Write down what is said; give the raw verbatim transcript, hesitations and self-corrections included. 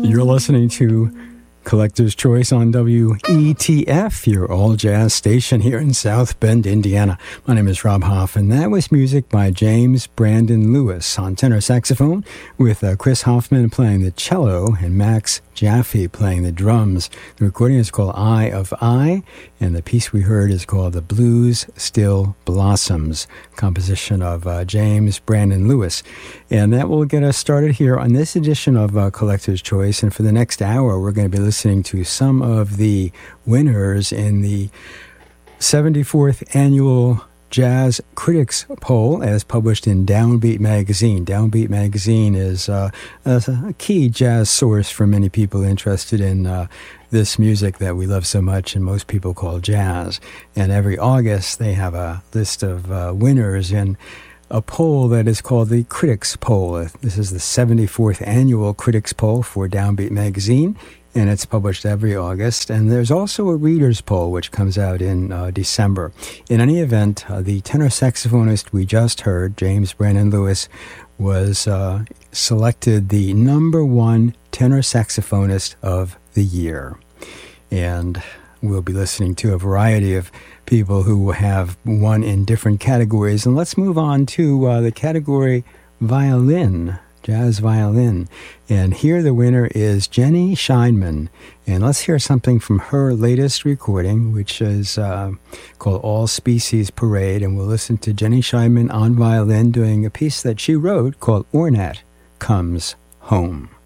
You're listening to Collector's Choice on W E T F, your all-jazz station here in South Bend, Indiana. My name is Rob Hoff, and that was music by James Brandon Lewis on tenor saxophone, with uh, Chris Hoffman playing the cello and Max Jaffe playing the drums. The recording is called Eye of Eye, and the piece we heard is called The Blues Still Blossoms, composition of uh, James Brandon Lewis. And that will get us started here on this edition of uh, Collector's Choice. And for the next hour, we're going to be listening to some of the winners in the seventy-fourth Annual Jazz Critics Poll, as published in Downbeat Magazine. Downbeat Magazine is uh, a key jazz source for many people interested in uh, this music that we love so much and most people call jazz. And every August, they have a list of uh, winners in a poll that is called the Critics Poll. This is the seventy-fourth Annual Critics Poll for Downbeat Magazine, and it's published every August. And there's also a readers poll, which comes out in uh, December. In any event, uh, the tenor saxophonist we just heard, James Brandon Lewis, was uh, selected the number one tenor saxophonist of the year. And we'll be listening to a variety of people who have won in different categories. And let's move on to uh, the category violin. Jazz violin. And here the winner is Jenny Scheinman. And let's hear something from her latest recording, which is uh, called All Species Parade. And we'll listen to Jenny Scheinman on violin doing a piece that she wrote called Ornette Comes Home.